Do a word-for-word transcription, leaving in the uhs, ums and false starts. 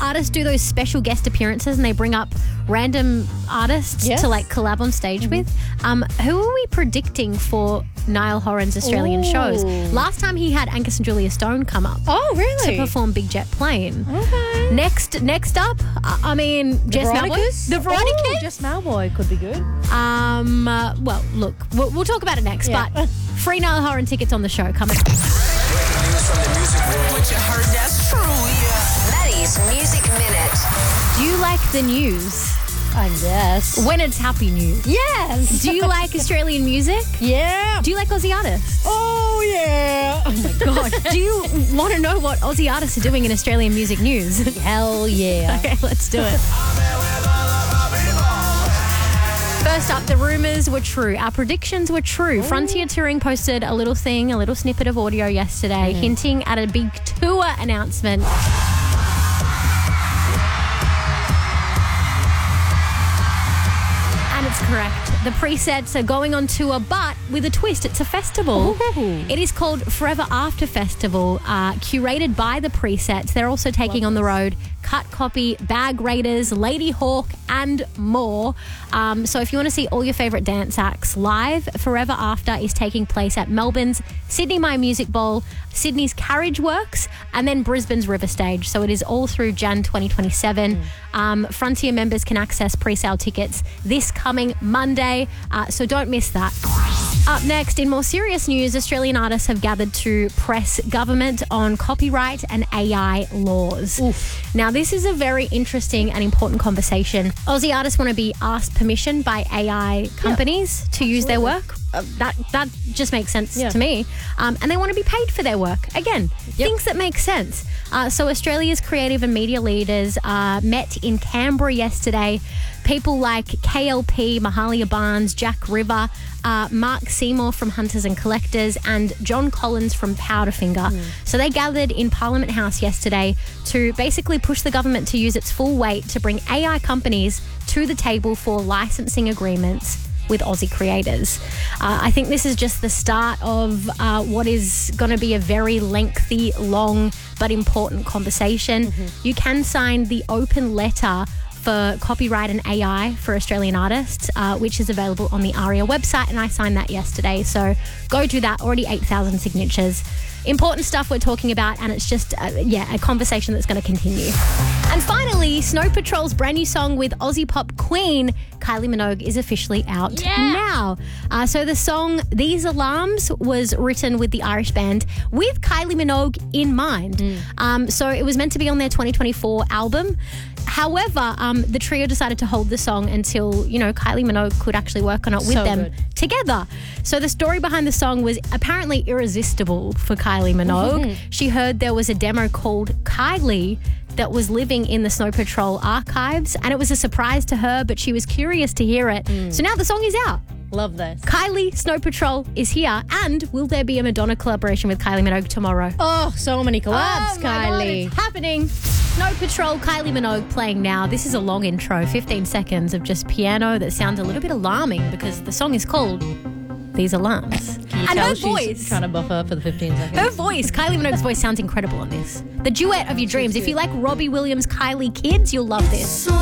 artists do those special guest appearances and they bring up random artists Yes. to like collab on stage Mm-hmm. with. Um, who are we predicting for Niall Horan's Australian Ooh. shows? Last time he had Angus and Julia Stone come up Oh, to really? perform Big Jet Plane. Okay. Next, next up, I I mean, Jess Malboy. Veronicas? The Veronicas. Oh, Jess Malboy could be good. Um, uh, well, look, we'll, we'll talk about it next, Yeah. but free Niall Horan tickets on the show coming. News from the music world. What you heard, that's true, yeah. Maddie's Music Minute. Do you like the news I guess. when it's happy news? Yes. Do you like Australian music? Yeah. Do you like Aussie artists? Oh, yeah. Oh my God. Do you want to know what Aussie artists are doing in Australian music news? Hell yeah. Okay, let's do it. First up, the rumours were true. Our predictions were true. Frontier Touring posted a little thing, a little snippet of audio yesterday, hinting at a big tour announcement. And it's correct. The presets are going on tour, but with a twist. It's a festival. Ooh. It is called Forever After Festival, uh, curated by the presets. They're also taking on the road Cut Copy, Bag Raiders, Lady Hawk, and more. Um, so if you want to see all your favourite dance acts live, Forever After is taking place at Melbourne's Sydney My Music Bowl, Sydney's Carriage Works, and then Brisbane's River Stage. So it is all through January twenty twenty-seven. Um, Frontier members can access pre-sale tickets this coming Monday, uh, so don't miss that. Up next, in more serious news, Australian artists have gathered to press government on copyright and A I laws. Oof. Now, this is a very interesting and important conversation. Aussie artists want to be asked permission by A I companies to use their work. Uh, that that just makes sense Yeah. to me. Um, and they want to be paid for their work. Again, things that make sense. Uh, so Australia's creative and media leaders uh, met in Canberra yesterday. People like K L P, Mahalia Barnes, Jack River, uh, Mark Seymour from Hunters and Collectors, and John Collins from Powderfinger. So they gathered in Parliament House yesterday to basically push the government to use its full weight to bring A I companies to the table for licensing agreements with Aussie creators. Uh, I think this is just the start of uh, what is going to be a very lengthy, long, but important conversation. Mm-hmm. You can sign the open letter for copyright and A I for Australian artists, uh, which is available on the ARIA website, and I signed that yesterday. So go do that. Already eight thousand signatures. Important stuff we're talking about, and it's just, uh, yeah, a conversation that's going to continue. And finally, Snow Patrol's brand new song with Aussie pop queen Kylie Minogue is officially out now. Uh, so the song These Alarms was written with the Irish band with Kylie Minogue in mind. Um, so it was meant to be on their twenty twenty-four album. However, um, the trio decided to hold the song until, you know, Kylie Minogue could actually work on it with So them good. together. So the story behind the song was apparently irresistible for Kylie Minogue. Mm-hmm. She heard there was a demo called Kylie that was living in the Snow Patrol archives, and it was a surprise to her, but she was curious to hear it. Mm. So now the song is out. Love this. Kylie, Snow Patrol is here, and will there be a Madonna collaboration with Kylie Minogue tomorrow? Oh, so many collabs, Oh my God, Kylie. it's happening. Snow Patrol, Kylie Minogue playing now. This is a long intro, fifteen seconds of just piano that sounds a little bit alarming because the song is called These Alarms. Can you and tell her she's voice. trying to buff her for the fifteen seconds? Her voice, Kylie Minogue's voice sounds incredible on this. The duet of your dreams. If you like Robbie Williams, Kylie kids, you'll love this.